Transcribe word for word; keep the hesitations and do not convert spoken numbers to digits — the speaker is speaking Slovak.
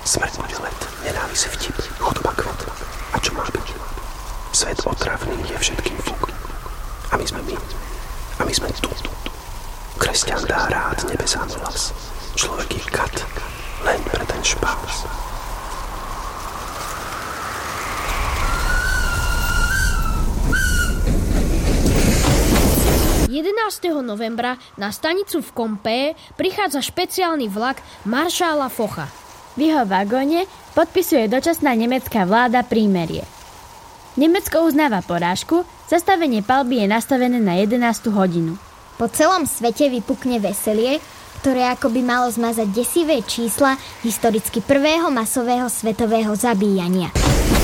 Smrť bude let, nenávisť vtip, chudoba kvet. A čo má byť? Svet otravný je všetkým fuk. A my sme my. A my sme tu. Kresťan dá rád nebesám hlas. Človek je kat, len pre ten špás. jedenásteho novembra na stanicu v Kompeje prichádza špeciálny vlak maršála Focha. V jeho vagóne podpisuje dočasná nemecká vláda prímerie. Nemecko uznáva porážku, zastavenie palby je nastavené na jedenástu hodinu. Po celom svete vypukne veselie, ktoré akoby malo zmazať desivé čísla historicky prvého masového svetového zabíjania.